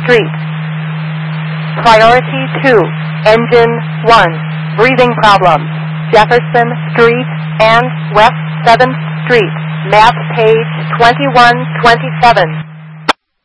Street. Priority 2, Engine 1, breathing problems, Jefferson Street and West 7th Street, map page 2127.